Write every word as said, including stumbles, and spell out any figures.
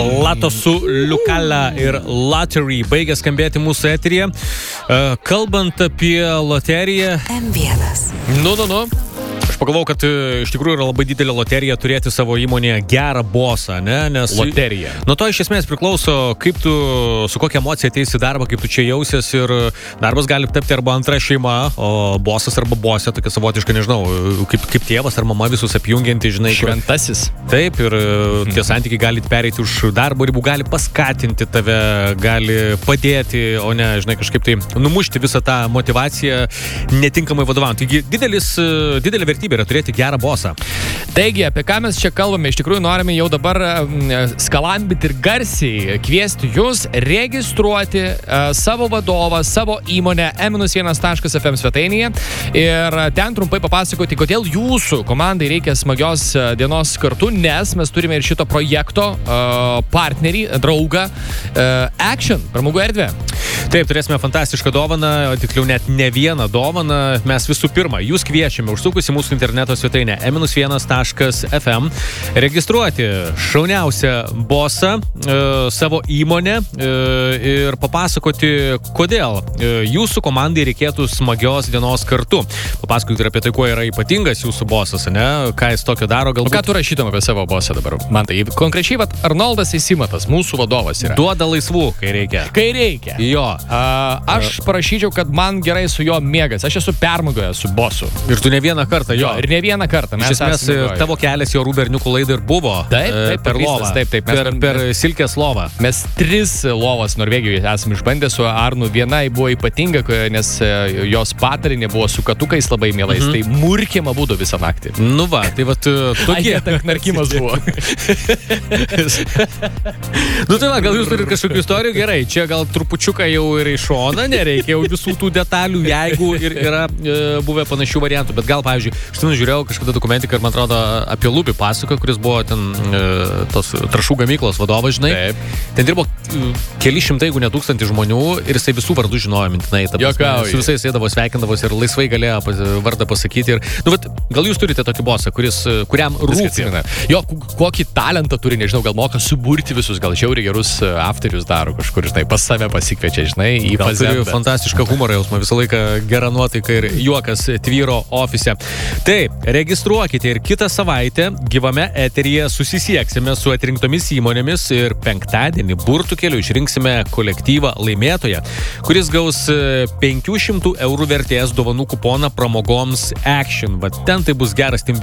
Klato su Liukala ir Lottery baigė skambėti mūsų eteryje. Kalbant apie loteriją... M vienas. Nu, nu, nu. Aš pagalvojau, kad iš tikrųjų yra labai didelė loterija turėti savo įmonėje gerą bosą, ne? Nes loterija. Nuo to iš esmės priklauso, kaip tu, su kokia emocija ateisi į darbą, kaip tu čia jausies ir darbas gali tapti arba antra šeima, o bosas arba bosė, tokia savotiška, nežinau, kaip, kaip tėvas ar mama visus apjungianti, žinai. Šventasis. Taip, ir tie santykiai gali pereiti už darbo ribų, gali paskatinti tave, gali padėti, o ne, žinai, kažkaip tai numušti visą tą motyvaciją netinkamai vadovaujant. Taigi didelis, didelė vertybė yra turėti gerą bosą. Taigi, apie ką mes čia kalbame, iš tikrųjų norime jau dabar skalambyti ir garsiai kviesti jūs registruoti uh, savo vadovą, savo įmonę em vienas taškas ef em svetainėje ir ten trumpai papasakoti, kodėl jūsų komandai reikia smagios dienos kartu, nes mes turime ir šito projekto uh, partnerį, draugą uh, Action, pramogų erdvė. Taip, turėsime fantastišką dovaną, tikliau net ne vieną dovaną. Mes visų pirma, jūs kviečiame užsukus į mūsų interneto svetainę em vienas taškas ef em registruoti šauniausią bosą, e, savo įmonę e, ir papasakoti, kodėl e, jūsų komandai reikėtų smagios dienos kartu. Papasakoti ir apie tai, kuo yra ypatingas jūsų bosas, ne? Ką jis tokio daro, galbūt. O ką tu rašytum apie savo bosą dabar? Man tai konkrečiai, vat, Arnoldas Eisimatas, mūsų vadovas yra. Duoda laisvų, kai reikia. Kai reikia. Jo. Uh, aš parašyčiau, kad man gerai su juo mėgas. Aš esu permagojęs su bosu. Ir tu ne vieną kartą, jo. jo ir ne vieną kartą. Mes Iš esmės, tavo kelias jo Rūberniukų laidai ir buvo. Taip, taip, per lovą. Taip, taip. Per, per silkės lovą. Mes tris lovas Norvegijoje esame išbandę su Arnu. Viena buvo ypatinga, nes jos patarinė buvo su katukais labai mielais. Mhm. Tai murkėma būdo visą naktį. Nu va, tai va, tokie. Ai, tak narkimas buvo. Nu tai va, gal jūs turite kažkokių istorijų? Gerai, čia gal trupučiuką jau ir iš šona, nereikia jau visų tų detalių, jeigu ir yra e, buvę panašių variantų. Bet gal, pavyzdžiui, aš ten žiūrėjau kažkada dokumentiką ir man atrodo apie Lubį pasako, kuris buvo ten e, tos trašų gamyklos vadovas, žinai. Taip. Ten dirbo keli šimtai, jeigu ne tūkstantį žmonių ir jisai visų vardų žinojo mintinai. Su visais eidavo, sveikindavosi ir laisvai galėjo vardą pasakyti. Ir, nu, bet, gal jūs turite tokį bosą, kuris, kuriam rūpi? Jo, kokį talentą turi, nežinau, gal moka suburti visus, gal žiauriai gerus afterius daro kažkur, žinai, pas save pasikviečia, žinai, į gal turi fantastišką humorą jausmą, visą laiką gera nuotaika ir juokas tvyro ofise. Taip, registruokite ir kitą savaitę gyvame eteryje susisieksime su atrinktomis įmonėmis ir penktadienį burtų keliu išrinksime kolektyvą laimėtoją, kuris gaus penkių šimtų eurų vertės dovanų kuponą pramogoms Action. Bet ten tai bus geras team